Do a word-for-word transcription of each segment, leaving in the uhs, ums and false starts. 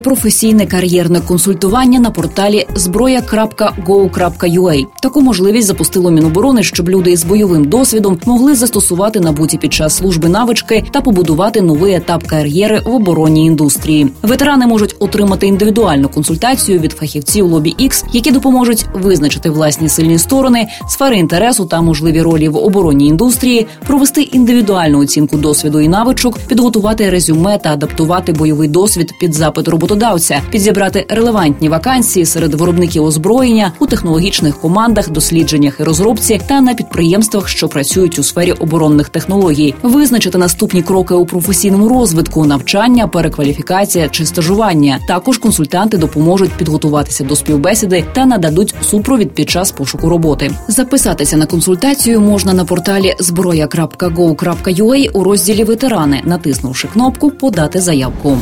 Професійне кар'єрне консультування на порталі зброя крапка гоу крапка ю а. Таку можливість запустило Міноборони, щоб люди із бойовим досвідом могли застосувати набуті під час служби навички та побудувати новий етап кар'єри в оборонній індустрії. Ветерани можуть отримати індивідуальну консультацію від фахівців Лобі Ікс, які допоможуть визначити власні сильні сторони, сфери інтересу та можливі ролі в оборонній індустрії, провести індивідуальну оцінку досвіду і навичок, підготувати резюме та адаптувати бойовий досвід під запит роботодавця. Підзібрати релевантні вакансії серед виробників озброєння, у технологічних командах, дослідженнях і розробці та на підприємствах, що працюють у сфері оборонних технологій. Визначити наступні кроки у професійному розвитку – навчання, перекваліфікація чи стажування. Також консультанти допоможуть підготуватися до співбесіди та нададуть супровід під час пошуку роботи. Записатися на консультацію можна на порталі зброя крапка гоу крапка ю а у розділі «Ветерани», натиснувши кнопку «Подати заявку».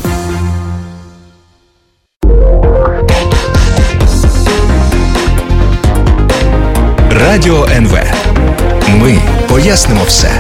Радіо ен ве. Ми пояснимо все.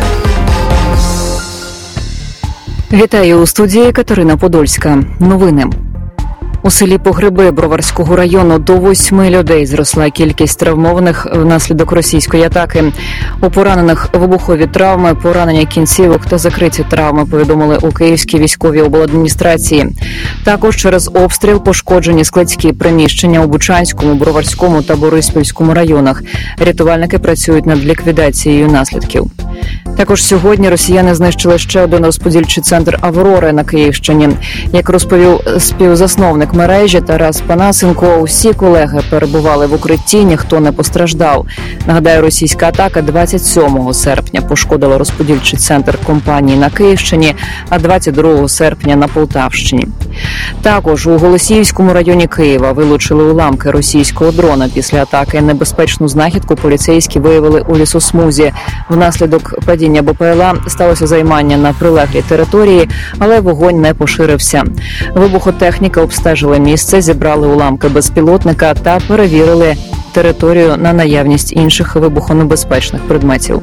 Вітаю у студії Катерина Подольська. Новини. У селі Погреби Броварського району до восьми людей зросла кількість травмованих внаслідок російської атаки. У поранених вибухові травми, поранення кінцівок та закриті травми, повідомили у Київській військовій обладміністрації. Також через обстріл пошкоджені складські приміщення у Бучанському, Броварському та Бориспільському районах. Рятувальники працюють над ліквідацією наслідків. Також сьогодні росіяни знищили ще один розподільчий центр «Аврори» на Київщині. Як розповів співзасновник мережі Тарас Панасенко, усі колеги перебували в укритті, ніхто не постраждав. Нагадаю, російська атака двадцять сьомого серпня пошкодила розподільчий центр компанії на Київщині, а двадцять другого серпня на Полтавщині. Також у Голосіївському районі Києва вилучили уламки російського дрона. Після атаки небезпечну знахідку поліцейські виявили у лісосмузі. Внаслідок падіння Бе Пе Еле А сталося займання на прилеглій території, але вогонь не поширився. Вибухотехніки обстежили місце, зібрали уламки безпілотника та перевірили територію на наявність інших вибухонебезпечних предметів.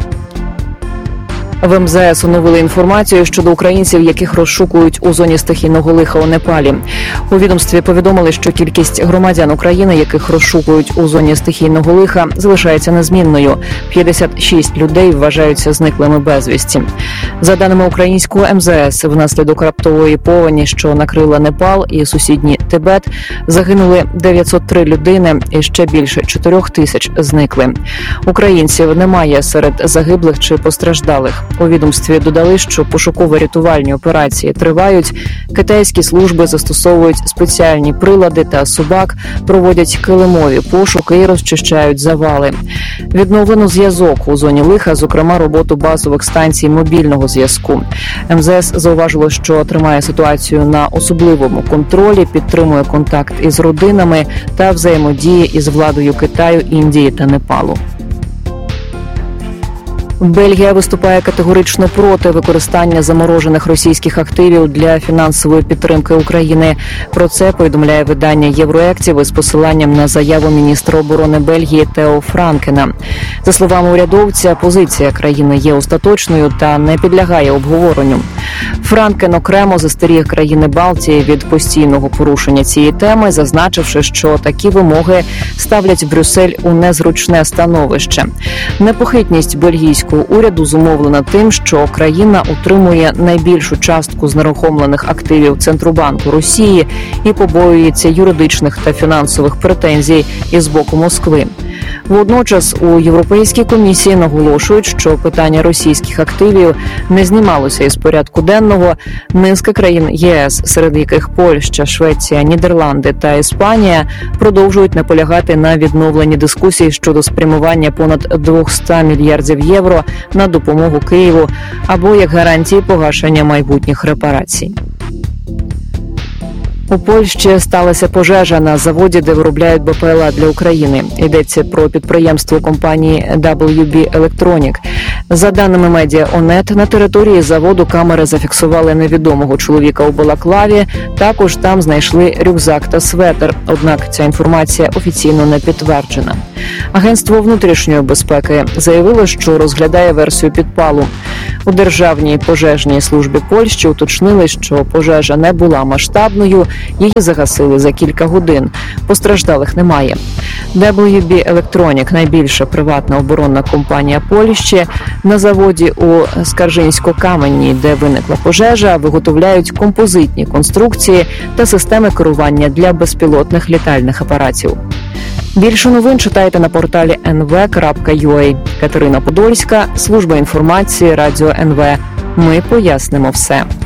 В ем зе ес оновили інформацію щодо українців, яких розшукують у зоні стихійного лиха у Непалі. У відомстві повідомили, що кількість громадян України, яких розшукують у зоні стихійного лиха, залишається незмінною. п'ятдесят шість людей вважаються зниклими безвісті. За даними українського ем зе ес, внаслідок раптової повені, що накрила Непал і сусідній Тибет, загинули дев'ятсот три людини і ще більше чотирьох тисяч зникли. Українців немає серед загиблих чи постраждалих. У відомстві додали, що пошуково-рятувальні операції тривають, китайські служби застосовують спеціальні прилади та собак, проводять килимові пошуки і розчищають завали. Відновлено зв'язок у зоні лиха, зокрема роботу базових станцій мобільного зв'язку. ем зе ес зауважило, що тримає ситуацію на особливому контролі, підтримує контакт із родинами та взаємодіє із владою Китаю, Індії та Непалу. Бельгія виступає категорично проти використання заморожених російських активів для фінансової підтримки України. Про це повідомляє видання «Євроектів» із посиланням на заяву міністра оборони Бельгії Тео Франкена. За словами урядовця, позиція країни є остаточною та не підлягає обговоренню. Франкен окремо застеріг країни Балтії від постійного порушення цієї теми, зазначивши, що такі вимоги ставлять Брюссель у незручне становище. Непохитність бельгійського уряду зумовлена тим, що країна утримує найбільшу частку знерухомлених активів Центробанку Росії і побоюється юридичних та фінансових претензій із боку Москви. Водночас у Європейській комісії наголошують, що питання російських активів не знімалося із порядку денного. Низка країн Є Ес, серед яких Польща, Швеція, Нідерланди та Іспанія, продовжують наполягати на відновленні дискусій щодо спрямування понад двісті мільярдів євро на допомогу Києву або як гарантії погашення майбутніх репарацій. У Польщі сталася пожежа на заводі, де виробляють Бе Пе Еле А для України. Йдеться про підприємство компанії дабл ю бі Electronic. За даними медіа Онет, на території заводу камери зафіксували невідомого чоловіка у балаклаві. Також там знайшли рюкзак та светр. Однак ця інформація офіційно не підтверджена. Агентство внутрішньої безпеки заявило, що розглядає версію підпалу. У Державній пожежній службі Польщі уточнили, що пожежа не була масштабною, її загасили за кілька годин. Постраждалих немає. дабл ю бі Electronic – найбільша приватна оборонна компанія Польщі. На заводі у Скаржинсько-Каменній, де виникла пожежа, виготовляють композитні конструкції та системи керування для безпілотних літальних апаратів. Більше новин читайте на порталі ен ве крапка ю а. Катерина Подольська, служба інформації Радіо ен ве. Ми пояснимо все.